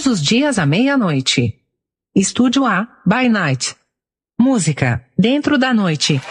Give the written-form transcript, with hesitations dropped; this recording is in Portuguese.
os dias à meia-noite. Estúdio A, by Night. Música, dentro da noite.